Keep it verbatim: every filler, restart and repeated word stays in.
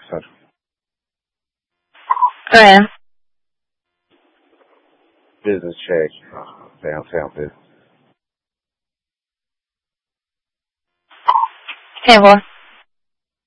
Central. Go ahead. Business check, uh, downtown business. ten four.